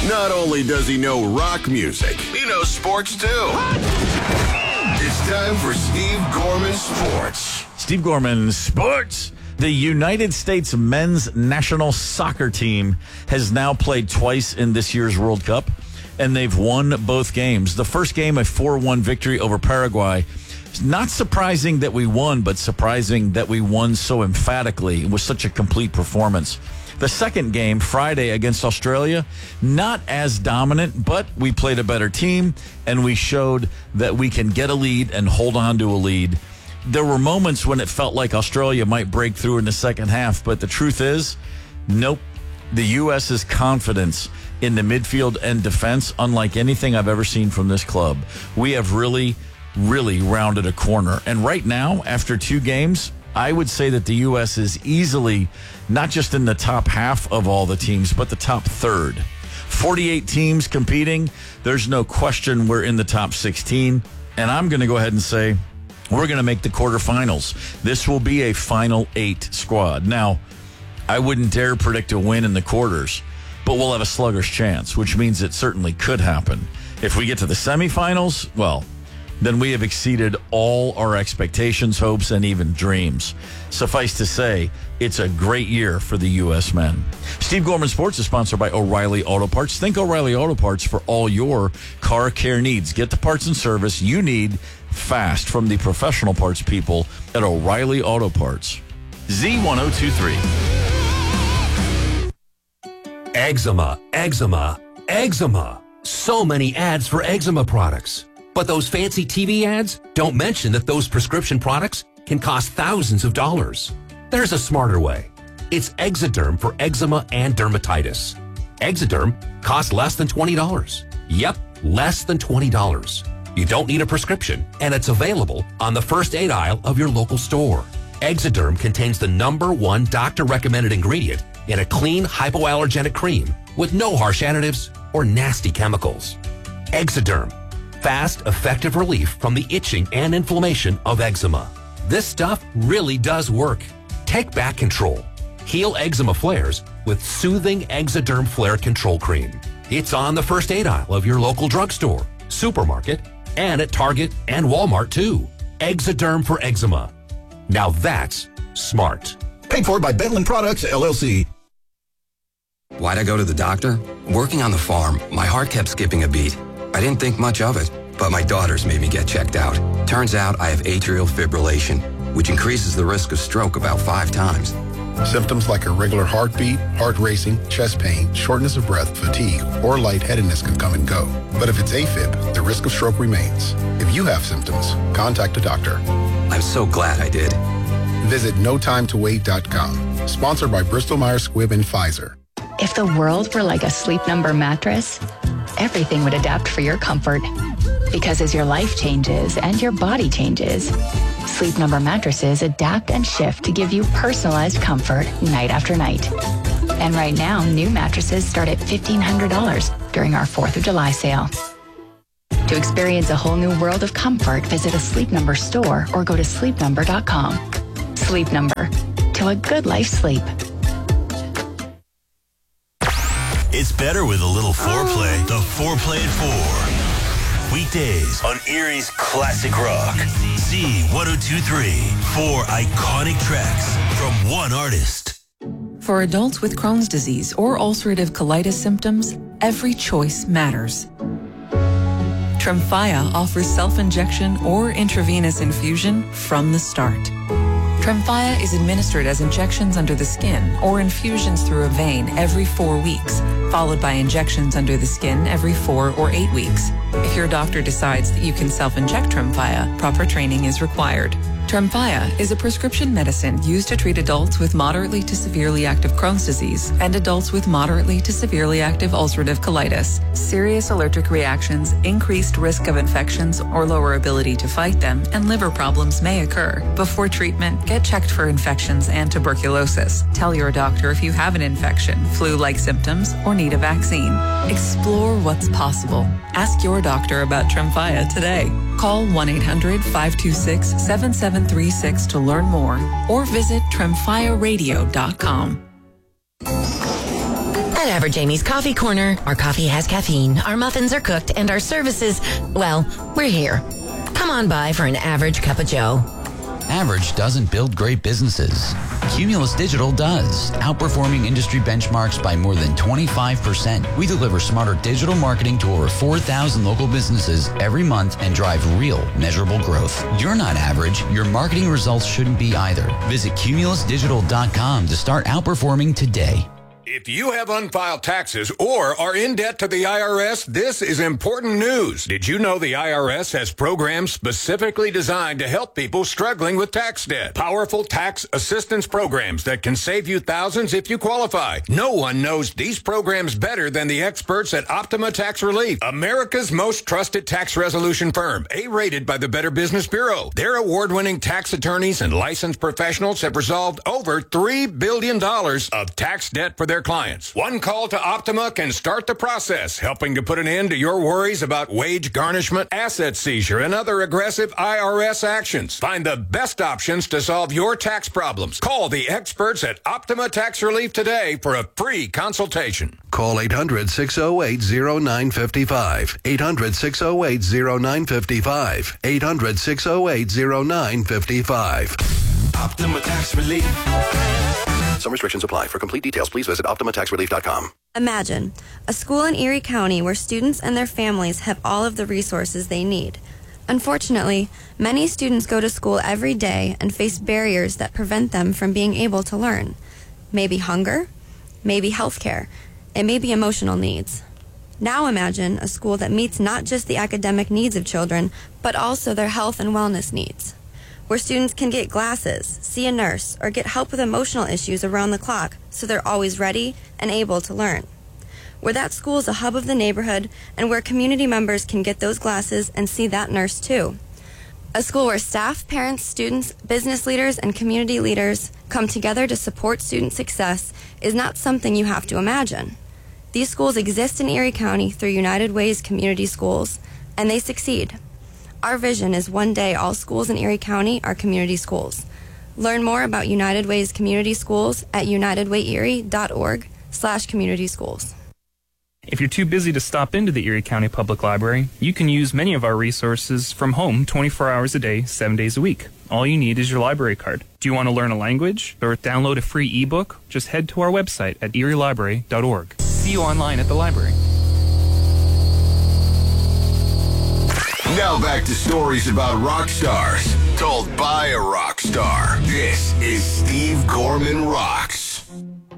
Not only does he know rock music, he knows sports too. It's time for Steve Gorman Sports. Steve Gorman Sports. The United States men's national soccer team has now played twice in this year's World Cup, and they've won both games. The first game, a 4-1 victory over Paraguay. It's not surprising that we won, but surprising that we won so emphatically. It was such a complete performance. The second game, Friday against Australia, not as dominant, but we played a better team, and we showed that we can get a lead and hold on to a lead. There were moments when it felt like Australia might break through in the second half, but the truth is, nope. The U.S.'s confidence in the midfield and defense, unlike anything I've ever seen from this club. We have really rounded a corner. And right now, after 2 games, I would say that the U.S. is easily not just in the top half of all the teams, but the top third. 48 teams competing. There's no question we're in the top 16. And I'm going to go ahead and say we're going to make the quarterfinals. This will be a Final 8 squad. Now, I wouldn't dare predict a win in the quarters, but we'll have a sluggish chance, which means it certainly could happen. If we get to the semifinals, well, then we have exceeded all our expectations, hopes, and even dreams. Suffice to say, it's a great year for the U.S. men. Steve Gorman Sports is sponsored by O'Reilly Auto Parts. Think O'Reilly Auto Parts for all your car care needs. Get the parts and service you need fast from the professional parts people at O'Reilly Auto Parts. Z1023. Eczema, eczema, eczema. So many ads for eczema products. But those fancy TV ads don't mention that those prescription products can cost thousands of dollars. There's a smarter way. It's Exoderm for eczema and dermatitis. Exoderm costs less than $20. Yep, less than $20. You don't need a prescription, and it's available on the first aid aisle of your local store. Exoderm contains the #1 doctor-recommended ingredient in a clean, hypoallergenic cream with no harsh additives or nasty chemicals. Exoderm. Fast, effective relief from the itching and inflammation of eczema. This stuff really does work. Take back control. Heal eczema flares with soothing Exoderm Flare Control Cream. It's on the first aid aisle of your local drugstore, supermarket, and at Target and Walmart too. Exoderm for eczema. Now that's smart. Paid for by Bentland Products, LLC. Why'd I go to the doctor? Working on the farm, my heart kept skipping a beat. I didn't think much of it, but my daughters made me get checked out. Turns out I have atrial fibrillation, which increases the risk of stroke about 5 times. Symptoms like irregular heartbeat, heart racing, chest pain, shortness of breath, fatigue, or lightheadedness can come and go. But if it's AFib, the risk of stroke remains. If you have symptoms, contact a doctor. I'm so glad I did. Visit notimetowait.com. Sponsored by Bristol-Myers Squibb and Pfizer. If the world were like a Sleep Number mattress, everything would adapt for your comfort. Because as your life changes and your body changes, Sleep Number mattresses adapt and shift to give you personalized comfort night after night. And right now, new mattresses start at $1,500 during our 4th of July sale. To experience a whole new world of comfort, visit a Sleep Number store or go to sleepnumber.com. Sleep Number. To a good life sleep. It's better with a little foreplay. The Foreplay at 4. Weekdays on Erie's Classic Rock. Z1023. 4 iconic tracks from one artist. For adults with Crohn's disease or ulcerative colitis symptoms, every choice matters. Tremfya offers self-injection or intravenous infusion from the start. Tremfya is administered as injections under the skin or infusions through a vein every 4 weeks, followed by injections under the skin every 4 or 8 weeks. If your doctor decides that you can self-inject Tremfya, proper training is required. Tremfya is a prescription medicine used to treat adults with moderately to severely active Crohn's disease and adults with moderately to severely active ulcerative colitis. Serious allergic reactions, increased risk of infections or lower ability to fight them, and liver problems may occur. Before treatment, get checked for infections and tuberculosis. Tell your doctor if you have an infection, flu-like symptoms, or need a vaccine. Explore what's possible. Ask your doctor about Tremfya today. Call 1-800-526-7736 to learn more or visit TremfyaRadio.com. At Average Amy's Coffee Corner. Our coffee has caffeine, our muffins are cooked, and our services, well, we're here. Come on by for an average cup of joe. Average doesn't build great businesses. Cumulus Digital does, outperforming industry benchmarks by more than 25%. We deliver smarter digital marketing to over 4,000 local businesses every month and drive real, measurable growth. You're not average. Your marketing results shouldn't be either. Visit cumulusdigital.com to start outperforming today. If you have unfiled taxes or are in debt to the IRS, this is important news. Did you know the IRS has programs specifically designed to help people struggling with tax debt? Powerful tax assistance programs that can save you thousands if you qualify. No one knows these programs better than the experts at Optima Tax Relief, America's most trusted tax resolution firm, A-rated by the Better Business Bureau. Their award-winning tax attorneys and licensed professionals have resolved over $3 billion of tax debt for their clients. One call to Optima can start the process, helping to put an end to your worries about wage garnishment, asset seizure, and other aggressive IRS actions. Find the best options to solve your tax problems. Call the experts at Optima Tax Relief today for a free consultation. Call 800-608-0955. 800-608-0955. 800-608-0955. Optima Tax Relief. Some restrictions apply. For complete details, please visit OptimaTaxRelief.com. Imagine a school in Erie County where students and their families have all of the resources they need. Unfortunately, many students go to school every day and face barriers that prevent them from being able to learn. Maybe hunger, maybe healthcare, it may be emotional needs. Now imagine a school that meets not just the academic needs of children, but also their health and wellness needs, where students can get glasses, see a nurse, or get help with emotional issues around the clock so they're always ready and able to learn. Where that school is a hub of the neighborhood and where community members can get those glasses and see that nurse too. A school where staff, parents, students, business leaders, and community leaders come together to support student success is not something you have to imagine. These schools exist in Erie County through United Way's community schools, and they succeed. Our vision is one day all schools in Erie County are community schools. Learn more about United Way's community schools at unitedwayerie.org/community schools. If you're too busy to stop into the Erie County Public Library, you can use many of our resources from home 24 hours a day, 7 days a week. All you need is your library card. Do you want to learn a language or download a free ebook? Just head to our website at erielibrary.org. See you online at the library. Now back to stories about rock stars, told by a rock star. This is Steve Gorman Rocks.